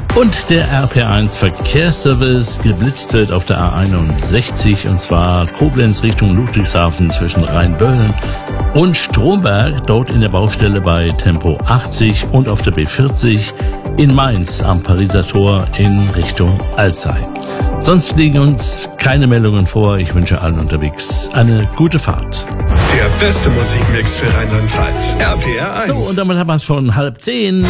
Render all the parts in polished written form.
Und der RPR1 Verkehrsservice geblitzt wird auf der A61 und zwar Koblenz Richtung Ludwigshafen zwischen Rheinböllen und Stromberg, dort in der Baustelle bei Tempo 80 und auf der B40 in Mainz am Pariser Tor in Richtung Alzey. Sonst liegen uns keine Meldungen vor. Ich wünsche allen unterwegs eine gute Fahrt. Der beste Musikmix für Rheinland-Pfalz. RPR1. So, und damit haben wir es schon 9:30.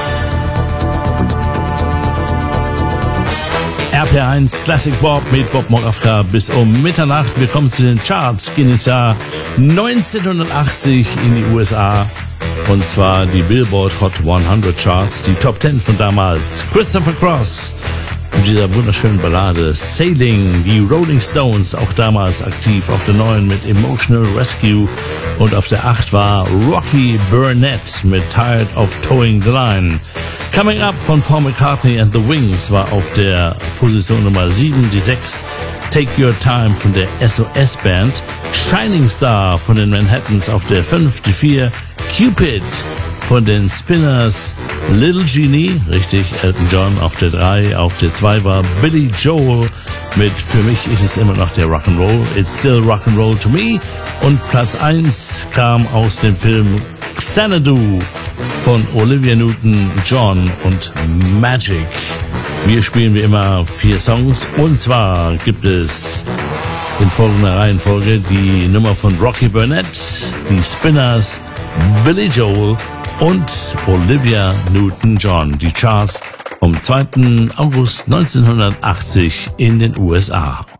RPR1 Classic Bob mit Bob Moravka bis um Mitternacht. Wir kommen zu den Charts. Gehen ins Jahr 1980 in die USA. Und zwar die Billboard Hot 100 Charts, die Top 10 von damals. Christopher Cross mit dieser wunderschönen Ballade Sailing. Die Rolling Stones, auch damals aktiv auf der 9 mit Emotional Rescue. Und auf der 8 war Rocky Burnett mit Tired of Towing the Line. Coming Up von Paul McCartney and the Wings war auf der Position Nummer 7. Die 6 Take Your Time von der SOS Band. Shining Star von den Manhattans auf der 5. Die 4 Cupid von den Spinners. Little Genie, richtig, Elton John auf der 3. Auf der 2 war Billy Joel mit Für mich ist es immer noch der Rock'n'Roll. It's still Rock'n'Roll to me. Und Platz 1 kam aus dem Film Xanadu von Olivia Newton-John und Magic. Wir spielen wie immer 4 Songs und zwar gibt es in folgender Reihenfolge die Nummer von Rocky Burnett, die Spinners, Billy Joel und Olivia Newton-John. Die Charts vom 2. August 1980 in den USA.